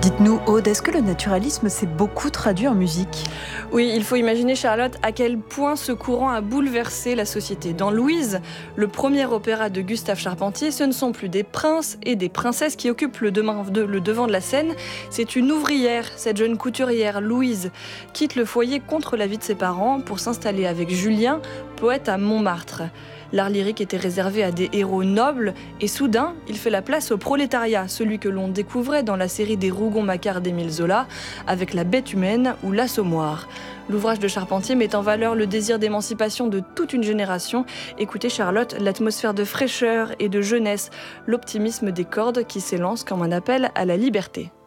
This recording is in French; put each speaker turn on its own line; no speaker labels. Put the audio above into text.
Dites-nous, Aude, est-ce que le naturalisme s'est beaucoup traduit en musique ?
Oui, il faut imaginer, Charlotte, à quel point ce courant a bouleversé la société. Dans Louise, le premier opéra de Gustave Charpentier, ce ne sont plus des princes et des princesses qui occupent le devant de la scène. C'est une ouvrière, cette jeune couturière, Louise, quitte le foyer contre l'avis de ses parents pour s'installer avec Julien, poète à Montmartre. L'art lyrique était réservé à des héros nobles et soudain, il fait la place au prolétariat, celui que l'on découvrait dans la série des Rougon-Macquart d'Émile Zola, avec La Bête humaine ou L'Assommoir. L'ouvrage de Charpentier met en valeur le désir d'émancipation de toute une génération. Écoutez Charlotte, l'atmosphère de fraîcheur et de jeunesse, l'optimisme des cordes qui s'élance comme un appel à la liberté.